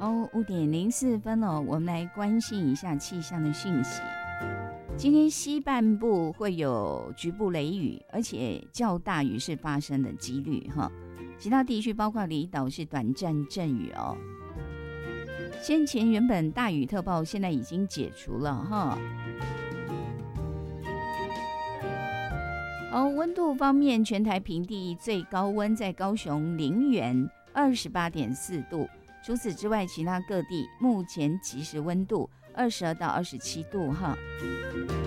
5:04哦，我们来关心一下气象的讯息。今天西半部会有局部雷雨，而且较大雨势发生的几率哈。其他地区包括离岛是短暂阵雨哦。先前原本大雨特报现在已经解除了哈。温度方面，全台平地最高温在高雄林园28.4度，除此之外，其他各地目前即时温度22到27度哈。